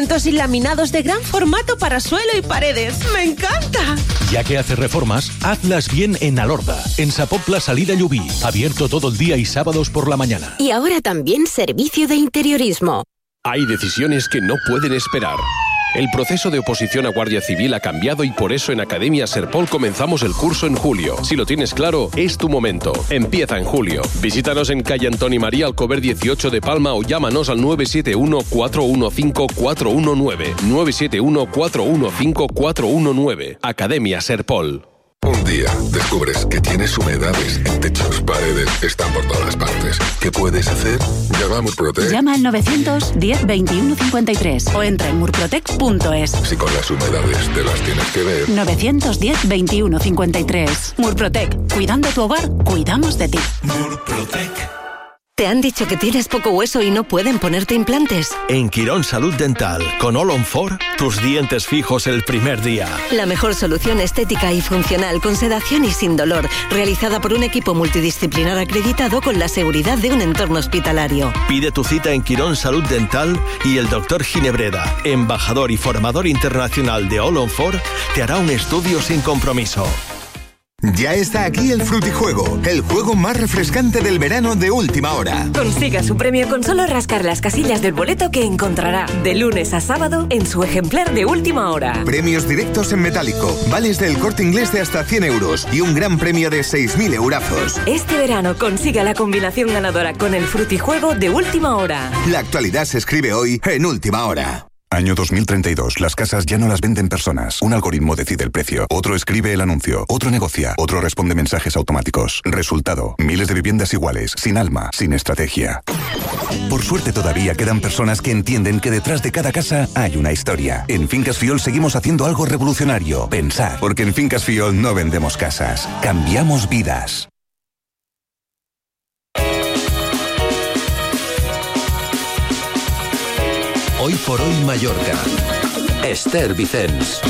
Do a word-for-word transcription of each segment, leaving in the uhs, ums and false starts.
cimientos y laminados de gran formato para suelo y paredes. ¡Me encanta! Ya que haces reformas, hazlas bien en Alorda, en Sa Pobla Salida Llubí. Abierto todo el día y sábados por la mañana. Y ahora también servicio de interiorismo. Hay decisiones que no pueden esperar. El proceso de oposición a Guardia Civil ha cambiado y por eso en Academia Serpol comenzamos el curso en julio. Si lo tienes claro, es tu momento. Empieza en julio. Visítanos en calle Antoni María Alcover dieciocho de Palma o llámanos al nueve siete uno, cuatro uno cinco, cuatro uno nueve. nueve siete uno, cuatro uno cinco, cuatro uno nueve. Academia Serpol. Un día descubres que tienes humedades en techos, paredes, están por todas partes. ¿Qué puedes hacer? Llama a Murprotec. Llama al novecientos diez veintiuno cincuenta y tres o entra en murprotec punto es. Si con las humedades te las tienes que ver. novecientos diez veintiuno cincuenta y tres. Murprotec. Cuidando tu hogar, cuidamos de ti. Murprotec. ¿Te han dicho que tienes poco hueso y no pueden ponerte implantes? En Quirón Salud Dental, con All on Four, tus dientes fijos el primer día. La mejor solución estética y funcional con sedación y sin dolor, realizada por un equipo multidisciplinar acreditado con la seguridad de un entorno hospitalario. Pide tu cita en Quirón Salud Dental y el doctor Ginebreda, embajador y formador internacional de All on Four, te hará un estudio sin compromiso. Ya está aquí el Frutijuego, el juego más refrescante del verano de última hora. Consiga su premio con solo rascar las casillas del boleto que encontrará de lunes a sábado en su ejemplar de última hora. Premios directos en metálico, vales del Corte Inglés de hasta cien euros y un gran premio de seis mil eurazos. Este verano consiga la combinación ganadora con el Frutijuego de última hora. La actualidad se escribe hoy en última hora. Año dos mil treinta y dos. Las casas ya no las venden personas. Un algoritmo decide el precio. Otro escribe el anuncio. Otro negocia. Otro responde mensajes automáticos. Resultado. Miles de viviendas iguales. Sin alma. Sin estrategia. Por suerte todavía quedan personas que entienden que detrás de cada casa hay una historia. En Fincas Fiol seguimos haciendo algo revolucionario. Pensar. Porque en Fincas Fiol no vendemos casas. Cambiamos vidas. Hoy por hoy Mallorca. Esther Vicens.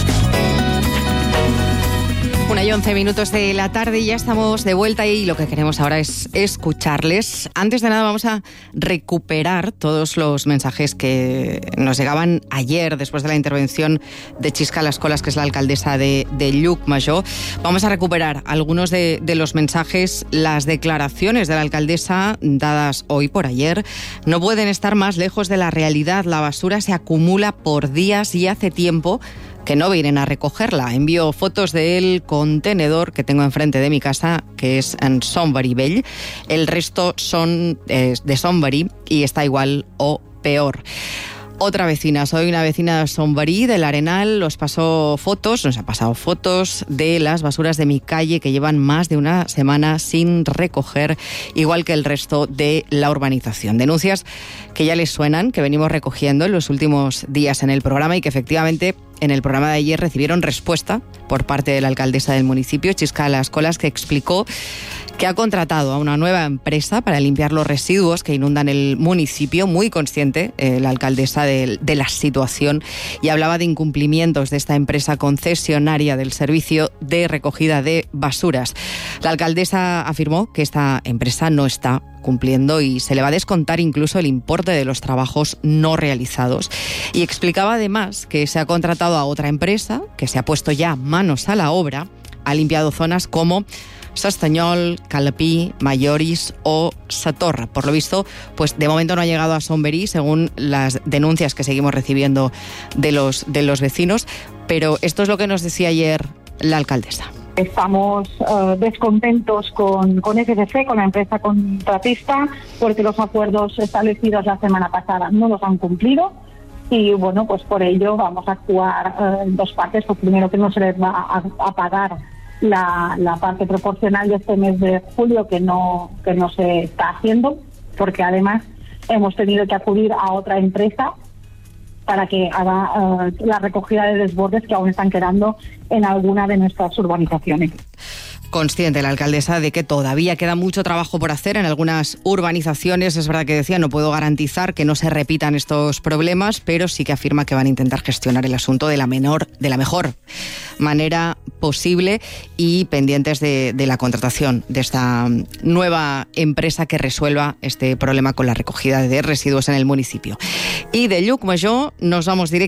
Una y once minutos de la tarde y ya estamos de vuelta y lo que queremos ahora es escucharles. Antes de nada vamos a recuperar todos los mensajes que nos llegaban ayer después de la intervención de Xisca Las Colas, que es la alcaldesa de, de Llucmajor. Vamos a recuperar algunos de, de los mensajes, las declaraciones de la alcaldesa dadas hoy por ayer. No pueden estar más lejos de la realidad. La basura se acumula por días y hace tiempo que no vienen a recogerla. Envío fotos del contenedor que tengo enfrente de mi casa, que es en Somebody Bell. El resto son eh, de Somebody y está igual o peor. Otra vecina, soy una vecina de Somebody, del Arenal, os pasó fotos, nos ha pasado fotos de las basuras de mi calle que llevan más de una semana sin recoger, igual que el resto de la urbanización. Denuncias que ya les suenan, que venimos recogiendo en los últimos días en el programa y que efectivamente en el programa de ayer recibieron respuesta por parte de la alcaldesa del municipio, Xisca Las Colas, que explicó que ha contratado a una nueva empresa para limpiar los residuos que inundan el municipio, muy consciente eh, la alcaldesa de, de la situación, y hablaba de incumplimientos de esta empresa concesionaria del servicio de recogida de basuras. La alcaldesa afirmó que esta empresa no está cumpliendo y se le va a descontar incluso el importe de los trabajos no realizados. Y explicaba además que se ha contratado a otra empresa que se ha puesto ya manos a la obra, ha limpiado zonas como Sastanyol, Calapí, Mayoris o Satorra. Por lo visto, pues de momento no ha llegado a Somebody, según las denuncias que seguimos recibiendo de los, de los vecinos, pero esto es lo que nos decía ayer la alcaldesa. Estamos uh, descontentos con, con S C C, con la empresa contratista, porque los acuerdos establecidos la semana pasada no los han cumplido. Y bueno, pues por ello vamos a actuar uh, en dos partes. Pues primero, que no se les va a, a pagar La, la parte proporcional de este mes de julio, que no que no se está haciendo, porque además hemos tenido que acudir a otra empresa para que haga uh, la recogida de desbordes que aún están quedando en alguna de nuestras urbanizaciones. Consciente la alcaldesa de que todavía queda mucho trabajo por hacer en algunas urbanizaciones. Es verdad que decía, no puedo garantizar que no se repitan estos problemas, pero sí que afirma que van a intentar gestionar el asunto de la menor, de la mejor manera posible y pendientes de, de la contratación de esta nueva empresa que resuelva este problema con la recogida de residuos en el municipio. Y de Llucmajor nos vamos directamente